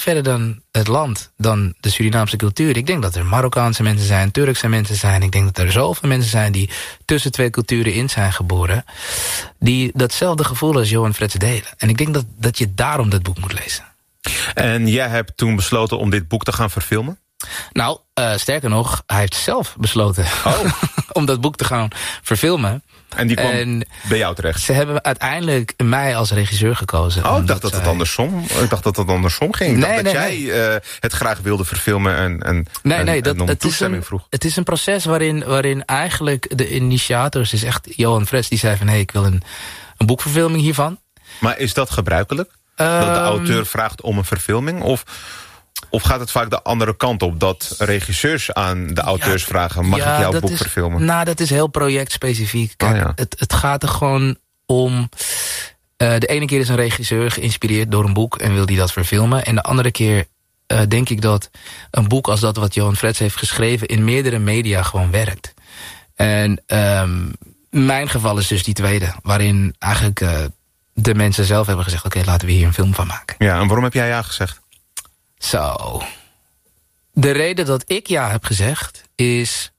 verder dan het land, dan de Surinaamse cultuur. Ik denk dat er Marokkaanse mensen zijn, Turkse mensen zijn. Ik denk dat er zoveel mensen zijn die tussen twee culturen in zijn geboren, die datzelfde gevoel als Johan Frets delen. En ik denk dat je daarom dat boek moet lezen. En jij hebt toen besloten om dit boek te gaan verfilmen? Nou, sterker nog, hij heeft zelf besloten om dat boek te gaan verfilmen. En die kwam bij jou terecht? Ze hebben uiteindelijk mij als regisseur gekozen. Ik dacht dat het andersom. Ik dacht dat het andersom ging. Ik dacht dat jij het graag wilde verfilmen en om toestemming vroeg. Het is een proces waarin eigenlijk de initiators is echt Johan Frets, die zei van ik wil een boekverfilming hiervan. Maar is dat gebruikelijk? Dat de auteur vraagt om een verfilming? Of gaat het vaak de andere kant op? Dat regisseurs aan de auteurs vragen, mag ik jouw boek verfilmen? Nou, dat is heel projectspecifiek. Kijk, het gaat er gewoon om. De ene keer is een regisseur geïnspireerd door een boek en wil die dat verfilmen. En de andere keer denk ik dat een boek als dat wat Johan Frets heeft geschreven in meerdere media gewoon werkt. En mijn geval is dus die tweede, waarin eigenlijk de mensen zelf hebben gezegd, oké, laten we hier een film van maken. Ja, en waarom heb jij ja gezegd? Zo. De reden dat ik ja heb gezegd is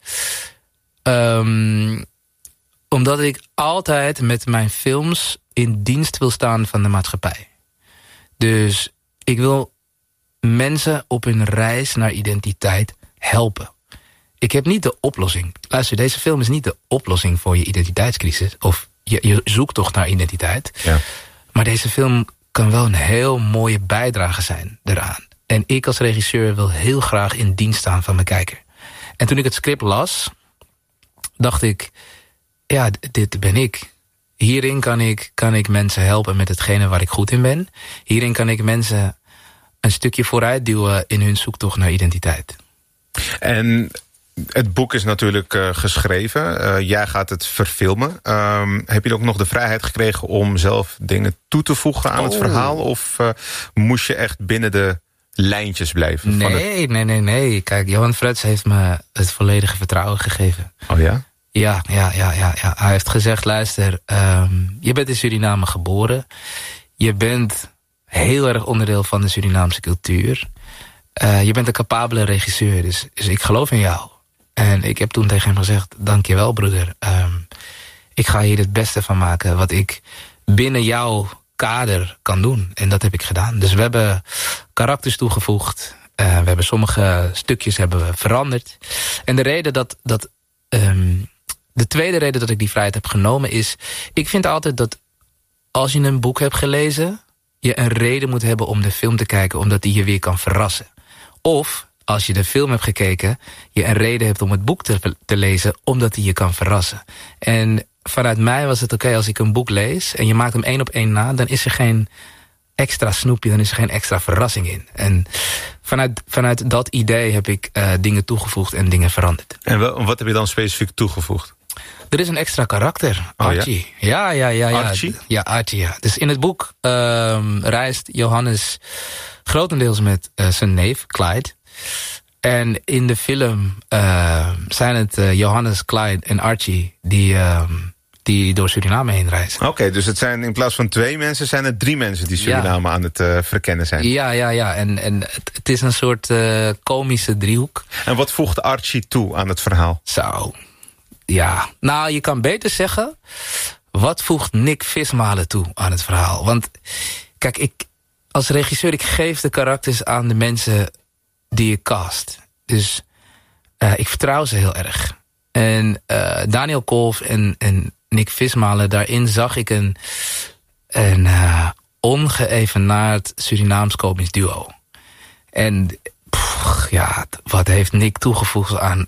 omdat ik altijd met mijn films in dienst wil staan van de maatschappij. Dus ik wil mensen op hun reis naar identiteit helpen. Ik heb niet de oplossing. Luister, deze film is niet de oplossing voor je identiteitscrisis. Of je zoektocht naar identiteit. Ja. Maar deze film kan wel een heel mooie bijdrage zijn eraan. En ik als regisseur wil heel graag in dienst staan van mijn kijker. En toen ik het script las, dacht ik, ja, dit ben ik. Hierin kan ik mensen helpen met hetgene waar ik goed in ben. Hierin kan ik mensen een stukje vooruit duwen in hun zoektocht naar identiteit. En het boek is natuurlijk geschreven. Jij gaat het verfilmen. Heb je ook nog de vrijheid gekregen om zelf dingen toe te voegen aan het verhaal? Of moest je echt binnen de lijntjes blijven? Nee. Kijk, Johan Frets heeft me het volledige vertrouwen gegeven. Oh ja? Ja. Hij heeft gezegd, luister, je bent in Suriname geboren. Je bent heel erg onderdeel van de Surinaamse cultuur. Je bent een capabele regisseur, dus ik geloof in jou. En ik heb toen tegen hem gezegd, dankjewel broeder. Ik ga hier het beste van maken wat ik binnen jouw kader kan doen. En dat heb ik gedaan. Dus we hebben karakters toegevoegd. We hebben sommige stukjes hebben we veranderd. En de reden de tweede reden dat ik die vrijheid heb genomen is, ik vind altijd dat als je een boek hebt gelezen, je een reden moet hebben om de film te kijken, omdat die je weer kan verrassen. Of als je de film hebt gekeken, je een reden hebt om het boek te lezen, omdat die je kan verrassen. En vanuit mij was het oké, als ik een boek lees en je maakt hem 1 op 1 na, dan is er geen extra snoepje, dan is er geen extra verrassing in. En vanuit dat idee heb ik dingen toegevoegd en dingen veranderd. En wat heb je dan specifiek toegevoegd? Er is een extra karakter, Archie. Ja. Archie? Ja, Archie, ja. Dus in het boek reist Johannes grotendeels met zijn neef, Clyde. En in de film zijn het Johannes, Clyde en Archie die door Suriname heen reizen. Oké, dus het zijn in plaats van 2 mensen, zijn het 3 mensen die Suriname aan het verkennen zijn. Ja. En het is een soort komische driehoek. En wat voegt Archie toe aan het verhaal? Zo, ja. Nou, je kan beter zeggen, wat voegt Nick Vismalen toe aan het verhaal? Want, kijk, ik als regisseur, ik geef de karakters aan de mensen die ik cast. Dus ik vertrouw ze heel erg. En Daniel Kolf en Nick Vismalen, daarin zag ik een ongeëvenaard Surinaams komisch duo. En wat heeft Nick toegevoegd aan?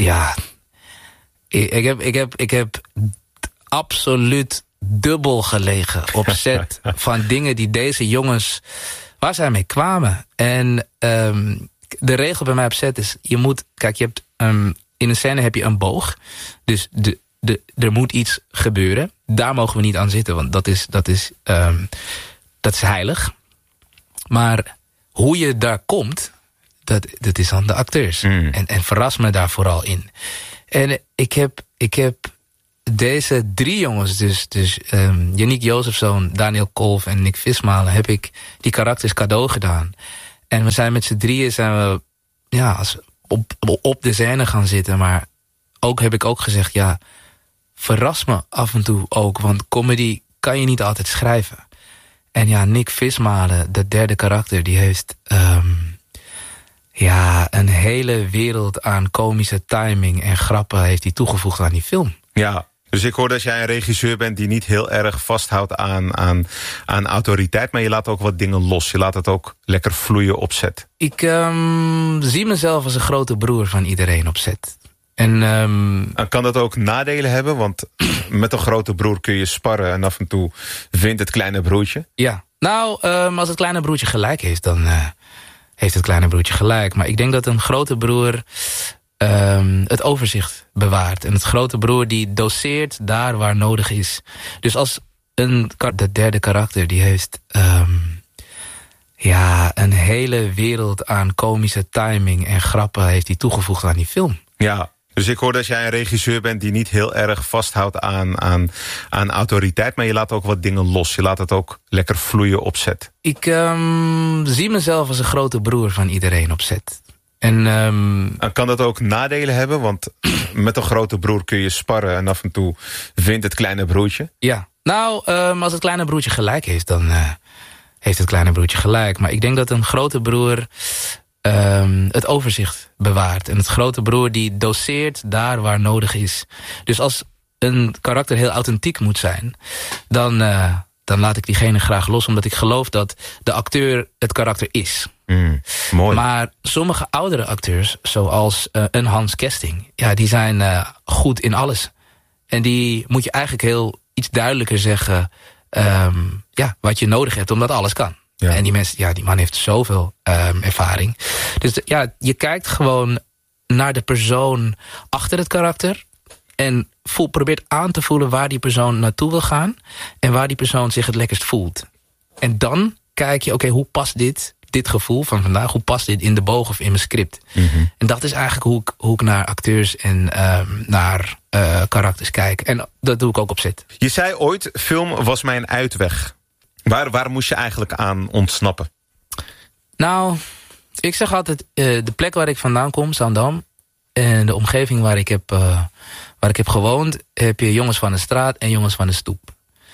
Ik heb absoluut dubbel gelegen op set van dingen die deze jongens, waar zij mee kwamen. En de regel bij mij op set is, je hebt in een scène heb je een boog. Dus er moet iets gebeuren. Daar mogen we niet aan zitten, want dat is heilig. Maar hoe je daar komt, dat is aan de acteurs. En verras me daar vooral in. En ik heb deze 3 jongens, dus Yannick Jozefzoon, Daniel Kolf en Nick Vismalen, heb ik die karakters cadeau gedaan. En we zijn met z'n drieën op de scène gaan zitten. Maar ook heb ik ook gezegd, ja, verras me af en toe ook. Want comedy kan je niet altijd schrijven. En ja, Nick Vismalen, dat derde karakter, die heeft een hele wereld aan komische timing en grappen heeft hij toegevoegd aan die film. Ja, dus ik hoor dat jij een regisseur bent die niet heel erg vasthoudt aan autoriteit, maar je laat ook wat dingen los. Je laat het ook lekker vloeien op set. Ik zie mezelf als een grote broer van iedereen op set. En kan dat ook nadelen hebben? Want met een grote broer kun je sparren en af en toe vindt het kleine broertje. Ja, nou, als het kleine broertje gelijk heeft, dan heeft het kleine broertje gelijk. Maar ik denk dat een grote broer het overzicht bewaart. En het grote broer die doseert daar waar nodig is. Dus als de derde karakter, die heeft een hele wereld aan komische timing en grappen heeft hij toegevoegd aan die film. Ja, dus ik hoor dat jij een regisseur bent die niet heel erg vasthoudt aan autoriteit, maar je laat ook wat dingen los. Je laat het ook lekker vloeien op set. Ik zie mezelf als een grote broer van iedereen op set. En kan dat ook nadelen hebben? Want met een grote broer kun je sparren en af en toe vindt het kleine broertje. Ja, nou, als het kleine broertje gelijk heeft, dan heeft het kleine broertje gelijk. Maar ik denk dat een grote broer het overzicht bewaart. En het grote broer die doseert daar waar nodig is. Dus als een karakter heel authentiek moet zijn, dan laat ik diegene graag los, omdat ik geloof dat de acteur het karakter is. Mooi. Maar sommige oudere acteurs, zoals een Hans Kesting, ja, die zijn goed in alles. En die moet je eigenlijk heel iets duidelijker zeggen wat je nodig hebt, omdat alles kan. Ja. En die man heeft zoveel ervaring. Dus je kijkt gewoon naar de persoon achter het karakter en probeert aan te voelen waar die persoon naartoe wil gaan en waar die persoon zich het lekkerst voelt. En dan kijk je, oké, hoe past dit gevoel van vandaag, hoe past dit in de boog of in mijn script? Mm-hmm. En dat is eigenlijk hoe ik naar acteurs en naar karakters kijk. En dat doe ik ook op set. Je zei ooit, film was mijn uitweg. Waar moest je eigenlijk aan ontsnappen? Nou, ik zeg altijd, de plek waar ik vandaan kom, Zaandam, en de omgeving waar ik heb gewoond, heb je jongens van de straat en jongens van de stoep.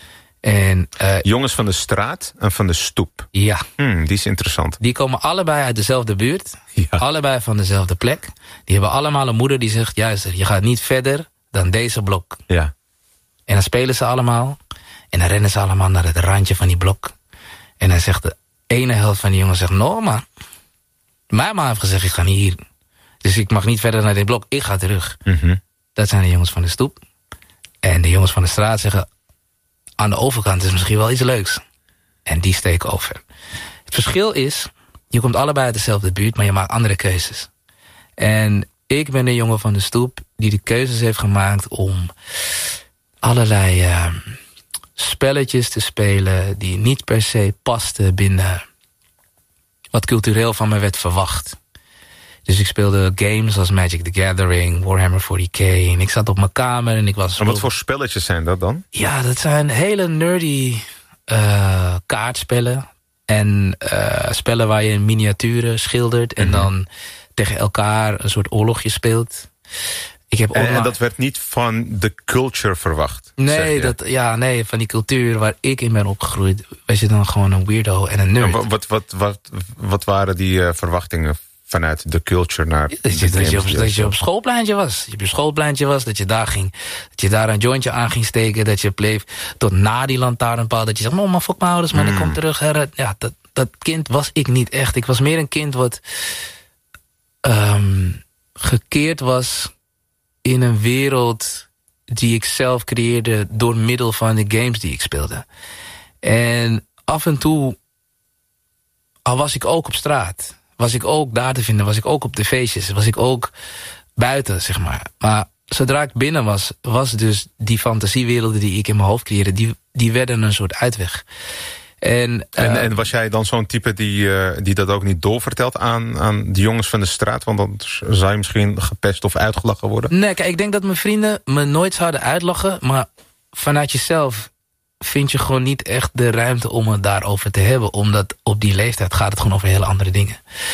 En, jongens van de straat en van de stoep. Ja. Die is interessant. Die komen allebei uit dezelfde buurt. Ja. Allebei van dezelfde plek. Die hebben allemaal een moeder die zegt, juist, je gaat niet verder dan deze blok. Ja. En dan spelen ze allemaal. En dan rennen ze allemaal naar het randje van die blok. En dan zegt de ene helft van die jongens, no man. Mijn ma heeft gezegd, ik ga niet hier. Dus ik mag niet verder naar dit blok, ik ga terug. Mm-hmm. Dat zijn de jongens van de stoep. En de jongens van de straat zeggen, aan de overkant is misschien wel iets leuks. En die steken over. Het verschil is, je komt allebei uit dezelfde buurt, maar je maakt andere keuzes. En ik ben de jongen van de stoep die de keuzes heeft gemaakt om allerlei spelletjes te spelen die niet per se pasten binnen wat cultureel van me werd verwacht. Dus ik speelde games als Magic the Gathering, Warhammer 40k. En ik zat op mijn kamer en ik was... En wat voor spelletjes zijn dat dan? Ja, dat zijn hele nerdy kaartspellen. En spellen waar je miniaturen schildert en dan tegen elkaar een soort oorlogje speelt. En dat werd niet van de culture verwacht? Nee, van die cultuur waar ik in ben opgegroeid, was je dan gewoon een weirdo en een nerd. Wat waren die verwachtingen vanuit de culture naar... Dat je op schoolpleintje was. Je op je schoolpleintje was, dat je daar ging. Dat je daar een jointje aan ging steken. Dat je bleef tot na die lantaarnpaal. Dat je zegt, maar fuck mijn ouders, maar ik kom terug. Ja, dat kind was ik niet echt. Ik was meer een kind wat gekeerd was in een wereld die ik zelf creëerde door middel van de games die ik speelde. En af en toe, al was ik ook op straat, was ik ook daar te vinden, was ik ook op de feestjes, was ik ook buiten, zeg maar. Maar zodra ik binnen was dus die fantasiewerelden die ik in mijn hoofd creëerde, die werden een soort uitweg. En was jij dan zo'n type die dat ook niet doorvertelt aan de jongens van de straat? Want dan zou je misschien gepest of uitgelachen worden? Nee, kijk, ik denk dat mijn vrienden me nooit zouden uitlachen, maar vanuit jezelf vind je gewoon niet echt de ruimte om het daarover te hebben. Omdat op die leeftijd gaat het gewoon over hele andere dingen.